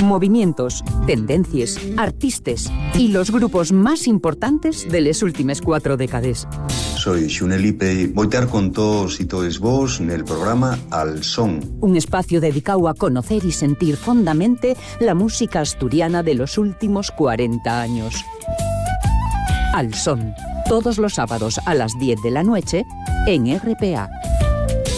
movimientos, tendencias, artistas y los grupos más importantes de las últimas 4 décadas. Soy Xunelipe y voy a estar con todos y todas vos en el programa Al Son. Un espacio dedicado a conocer y sentir fondamente la música asturiana de los últimos 40 años. Al Son, todos los sábados a las 10 de la noche en RPA.